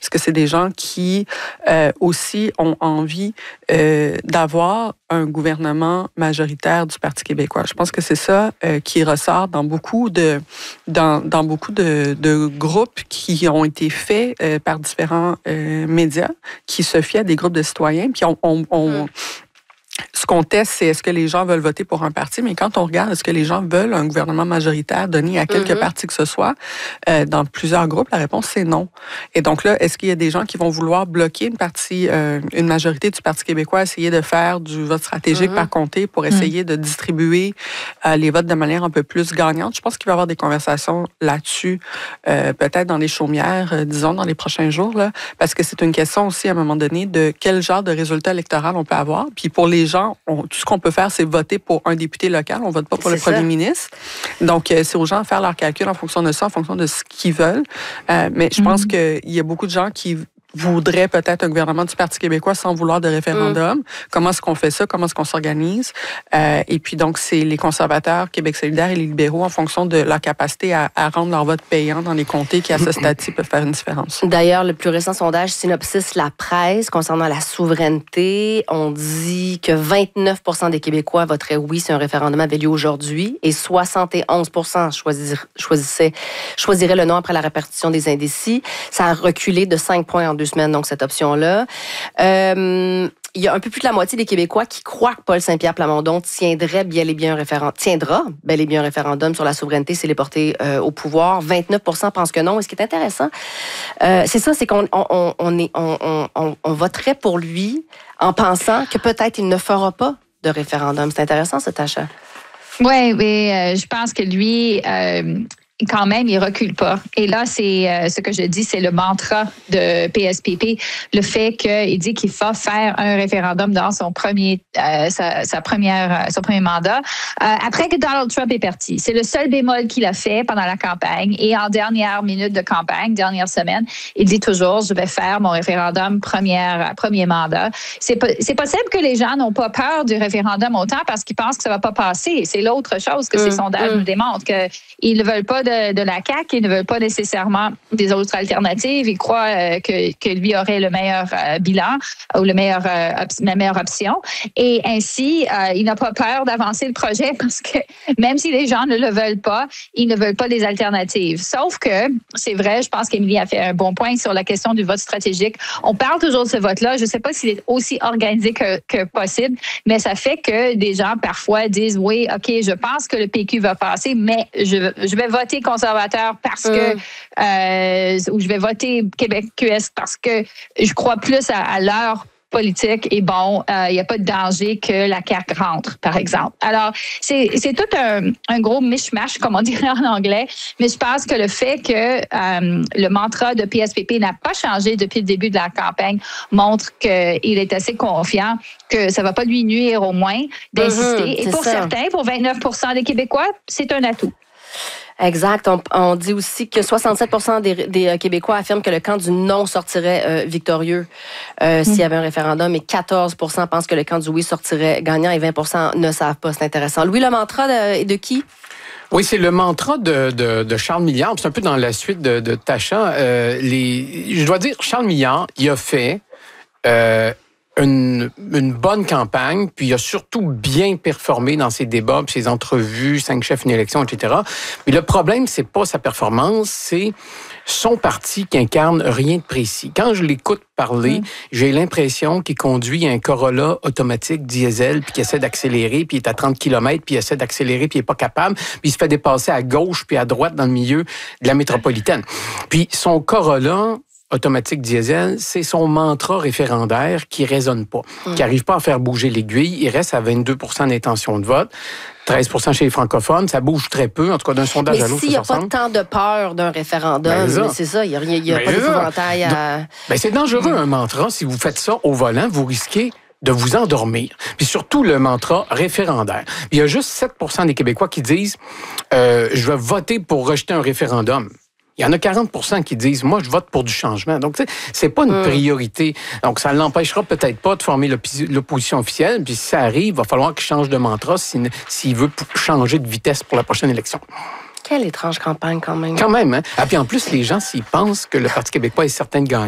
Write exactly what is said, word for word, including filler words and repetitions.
que c'est des gens qui euh, aussi ont envie euh, d'avoir un gouvernement majoritaire du Parti québécois. Je pense que c'est ça euh, qui ressort dans beaucoup de dans, dans beaucoup de, de groupes qui ont été faits euh, par différents euh, médias, qui se fient à des groupes de citoyens, puis on, on, on mmh. Ce qu'on teste, c'est est-ce que les gens veulent voter pour un parti, mais quand on regarde, est-ce que les gens veulent un gouvernement majoritaire donné à quelques mm-hmm. partis que ce soit, euh, dans plusieurs groupes, la réponse, c'est non. Et donc là, est-ce qu'il y a des gens qui vont vouloir bloquer une partie, euh, une majorité du Parti québécois, essayer de faire du vote stratégique mm-hmm. par comté pour essayer mm-hmm. de distribuer euh, les votes de manière un peu plus gagnante? Je pense qu'il va y avoir des conversations là-dessus, euh, peut-être dans les chaumières, euh, disons, dans les prochains jours, là, parce que c'est une question aussi, à un moment donné, de quel genre de résultat électoral on peut avoir. Puis pour les gens, on, tout ce qu'on peut faire, c'est voter pour un député local. On vote pas pour c'est le premier ça. ministre. Donc, euh, c'est aux gens de faire leurs calculs en fonction de ça, en fonction de ce qu'ils veulent. Euh, mais je mm-hmm. pense qu'il y a beaucoup de gens qui voudrait peut-être un gouvernement du Parti québécois sans vouloir de référendum. Mm. Comment est-ce qu'on fait ça? Comment est-ce qu'on s'organise? Euh, et puis donc, c'est les conservateurs, Québec solidaire et les libéraux en fonction de leur capacité à, à rendre leur vote payant dans les comtés qui, à ce stade-ci, peuvent faire une différence. D'ailleurs, le plus récent sondage Synopsis La Presse concernant la souveraineté, on dit que vingt-neuf pour cent des Québécois voteraient oui si un référendum avait lieu aujourd'hui et soixante et onze pour cent choisir, choisissaient, choisiraient le non après la répartition des indécis. Ça a reculé de cinq points en deux semaines, donc cette option-là. Euh, il y a un peu plus de la moitié des Québécois qui croient que Paul Saint-Pierre Plamondon tiendrait bel et bien un référendum, tiendra bel et bien un référendum sur la souveraineté s'il est porté euh, au pouvoir. vingt-neuf pour cent pensent que non. Et ce qui est intéressant, euh, c'est ça, c'est qu'on on, on est, on, on, on voterait pour lui en pensant que peut-être il ne fera pas de référendum. C'est intéressant, cet achat. Oui, mais euh, je pense que lui... Euh quand même, il recule pas. Et là, c'est euh, ce que je dis, c'est le mantra de P S P P, le fait qu'il dit qu'il va faire un référendum dans son premier, euh, sa, sa première, son premier mandat, euh, après que Donald Trump est parti. C'est le seul bémol qu'il a fait pendant la campagne. Et en dernière minute de campagne, dernière semaine, il dit toujours, je vais faire mon référendum première, premier mandat. C'est, c'est possible que les gens n'ont pas peur du référendum autant parce qu'ils pensent que ça va pas passer. C'est l'autre chose que mmh, ces sondages mmh. nous démontrent, qu'ils ne veulent pas de De, de la C A Q, ils ne veulent pas nécessairement des autres alternatives. Ils croient euh, que, que lui aurait le meilleur euh, bilan ou le meilleur, euh, op- la meilleure option. Et ainsi, euh, il n'a pas peur d'avancer le projet parce que même si les gens ne le veulent pas, ils ne veulent pas des alternatives. Sauf que, c'est vrai, je pense qu'Émilie a fait un bon point sur la question du vote stratégique. On parle toujours de ce vote-là. Je ne sais pas s'il est aussi organisé que, que possible, mais ça fait que des gens parfois disent, oui, OK, je pense que le P Q va passer, mais je, je vais voter conservateur parce que euh, ou je vais voter Québec Q S parce que je crois plus à, à leur politique et bon, il euh, n'y a pas de danger que la C A Q rentre, par exemple. Alors, c'est, c'est tout un, un gros mishmash, comme on dirait en anglais, mais je pense que le fait que euh, le mantra de P S P P n'a pas changé depuis le début de la campagne montre qu'il est assez confiant que ça ne va pas lui nuire au moins d'insister. Mm-hmm, et pour ça. certains, pour vingt-neuf pour cent des Québécois, c'est un atout. Exact. On, on dit aussi que soixante-sept pour cent des, des Québécois affirment que le camp du non sortirait euh, victorieux euh, mmh. s'il y avait un référendum et quatorze pour cent pensent que le camp du oui sortirait gagnant et vingt pour cent ne savent pas. C'est intéressant. Louis, le mantra de, de qui? Oui, c'est le mantra de, de, de Charles Milliard. C'est un peu dans la suite de, de Tacha. Euh, les, je dois dire, Charles Milliard, il a fait... Euh, Une, une bonne campagne, puis il a surtout bien performé dans ses débats, puis ses entrevues, cinq chefs, une élection, et cetera. Mais le problème, c'est pas sa performance, c'est son parti qui incarne rien de précis. Quand je l'écoute parler, mmh. j'ai l'impression qu'il conduit un Corolla automatique diesel, puis qu'il essaie d'accélérer, puis il est à trente kilomètres, puis il essaie d'accélérer, puis il est pas capable, puis il se fait dépasser à gauche, puis à droite dans le milieu de la métropolitaine. Puis son Corolla automatique diesel, c'est son mantra référendaire qui résonne pas, mmh. qui arrive pas à faire bouger l'aiguille. Il reste à vingt-deux pour cent d'intention de vote. treize pour cent chez les francophones, ça bouge très peu, en tout cas d'un sondage mais à l'autre. Mais s'il n'y a pas tant de peur d'un référendum, ben, c'est ça, il n'y a, a pas d'épouvantail à... Ben, c'est dangereux, un mantra. Si vous faites ça au volant, vous risquez de vous endormir. Puis surtout le mantra référendaire. Puis il y a juste sept pour cent des Québécois qui disent euh, « je vais voter pour rejeter un référendum ». Il y en a quarante pour cent qui disent « moi, je vote pour du changement ». Donc, tu sais, c'est pas une priorité. Donc, ça ne l'empêchera peut-être pas de former l'opposition officielle. Puis si ça arrive, il va falloir qu'il change de mantra s'il veut changer de vitesse pour la prochaine élection. Quelle étrange campagne, quand même. Quand même, hein? Ah, puis en plus, les gens, s'ils pensent que le Parti québécois est certain de gagner,